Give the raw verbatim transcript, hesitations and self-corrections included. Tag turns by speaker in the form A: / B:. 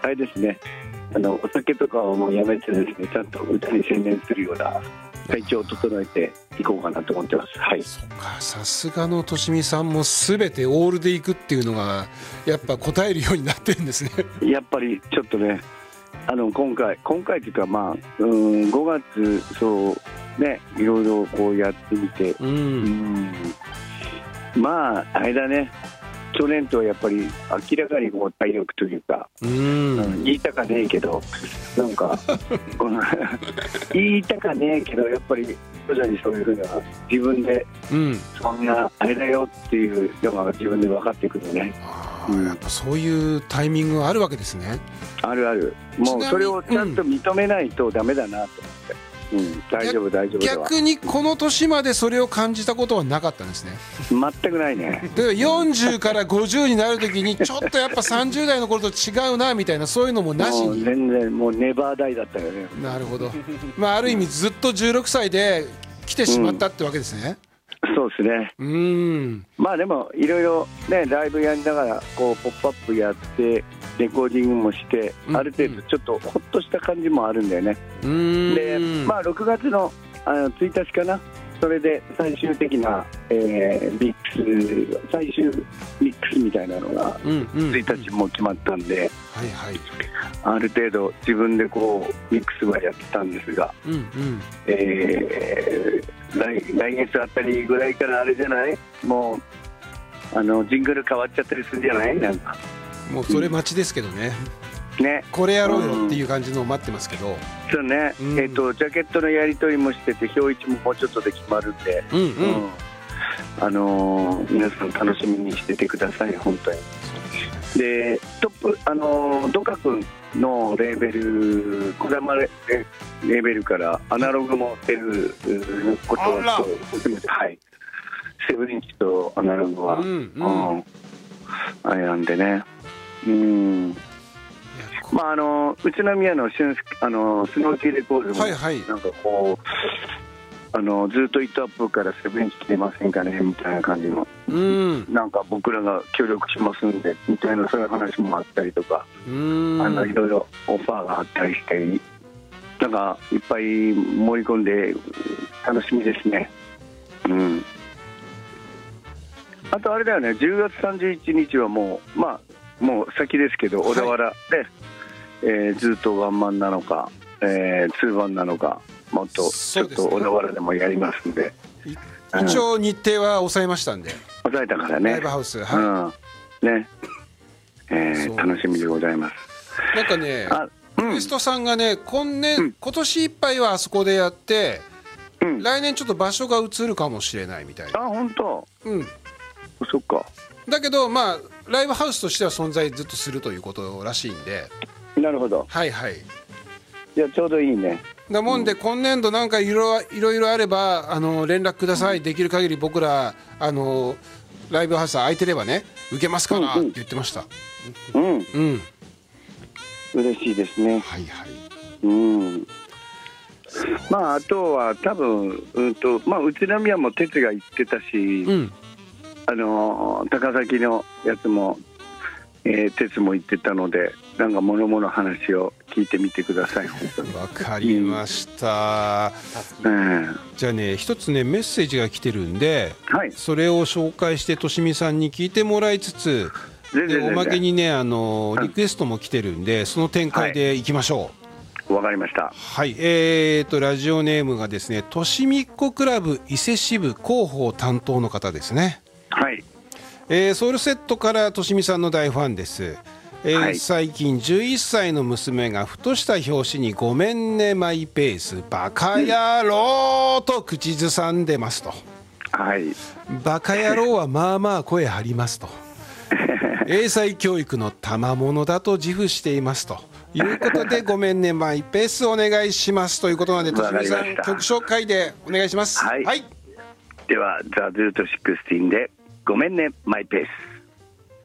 A: あれですね、あのお酒とかをもうやめてですね、ちゃんと歌に専念するような体調を整えていこうかなと思ってます。はい。
B: そっか、さすがのとしみさんもすべてオールでいくっていうのがやっぱ答えるようになってるんですね。
A: やっぱりちょっとね、あの今回今回というか、まあうんごがつそうね、いろいろこうやってみて、
B: うん、
A: うんまああれだね、去年とやっぱり明らかにこう体力というか、
B: うん
A: うん、言いたかねえけどなんかこの言いたかねえけどやっぱり徐々にそういうふうな自分で、
B: うん、
A: そんなあれだよっていうのが自分で分かってくるね。
B: あ、うん、やっぱそういうタイミングがあるわけですね。
A: あるある。もうそれをちゃんと認めないとダメだなと思って、うん、大丈夫大丈夫だわ。
B: 逆にこの年までそれを感じたことはなかったんですね。
A: 全くないね。
B: でよんじゅうからごじゅうになるときにちょっとやっぱさんじゅう代の頃と違うなみたいな、そういうのもなしに。
A: もう全然もうネバーダイだったよね。
B: なるほど。まあある意味ずっとじゅうろくさいで来てしまったってわけですね。
A: うん、そうですね。
B: うん、
A: まあでもいろいろね、ライブやりながらこうポップアップやってレコーディングもして、ある程度ちょっとほっとした感じもあるんだよね。
B: うん、
A: でまあろくがつのあのついたちかな、それで最終的な、えー、ミックス最終ミックスみたいなのがついたちも決まったんで、
B: はいはい、
A: ある程度自分でこうミックスはやってたんですが、うんうん、えー、来, 来月あたりぐらいからあれじゃない、もうあのジングル変わっちゃったりするじゃない、なんか
B: もうそれ待ちですけどね、うん、ね、これやろうよっていう感じのを待ってますけど、うん、
A: そうね、うん、えーと、ジャケットのやり取りもしてて表一ももうちょっとで決まるんで、うんうんうん、あのー、皆さん楽しみにしててください、本当に。でトップ、あのー、ドカ君のレーベル、児玉レーベルからアナログも出ることを含めて、はい、セブンインチとアナログは、うんうん、あれなんでね、うん、まああの宇都宮の俊あのスノーティーレコードも、はいはい、なんかこうあのずっとイットアップからセブンインチ来てませんかねみたいな感じの、うん、なんか僕らが協力しますんでみたいな、そういう話もあったりとか、うん、あのいろいろオファーがあったりして、なんかいっぱい盛り込んで楽しみですね。うん、あとあれだよね、じゅうがつさんじゅういちにちはもうまあもう先ですけど、小田原で、はい、えー、ずっとワンマンなのか、えー、ツーバンなのか、もっとちょっと小田原でもやりますんで、
B: 一応日程は抑えましたんで、
A: 抑えたからね、
B: ライブハウス、は
A: い、うん、ね、えー、楽しみでございます。
B: なんかね、クリストさんがね、今年、うん、今年いっぱいはあそこでやって、うん、来年ちょっと場所が移るかもしれないみたいな。
A: あ、本当。うん。そっか。
B: だけどまあライブハウスとしては存在ずっとするということらしいんで。
A: なるほど。
B: はいはい。
A: いやちょうどいいね。
B: だもんで、うん、今年度なんかいろいろいろあればあの連絡ください、うん、できる限り僕らあのライブハウス空いてればね受けますからって言ってました。うんうん、うん、
A: 嬉しいですね。
B: はいはい。
A: うん。まああとは多分うんとまあ宇都宮も哲が行ってたし、うん、あの高崎のやつも、えー、哲も言ってたので、なんかもろもろ話を聞いてみてください。
B: わかりました、うん、じゃあね一つねメッセージが来てるんで、はい、それを紹介してとしみさんに聞いてもらいつつ、でおまけにねあのリクエストも来てるんで、その展開でいきましょう。はい、
A: わかりました。
B: はい、えーとラジオネームがですね、としみっこクラブ伊勢支部広報担当の方ですね。
A: はい、
B: えー、ソウルセットからとしみさんの大ファンです。えーはい、最近じゅういっさいの娘がふとした表紙にごめんねマイペースバカ野郎と口ずさんでますと。
A: はい、
B: バカ野郎はまあまあ声張りますと英才教育の賜物だと自負していますということでごめんねマイペースお願いしますということなので、としみさん曲紹介でお願いします。
A: はい、はい、ではザ・ズートじゅうろくでごめんねマイペース。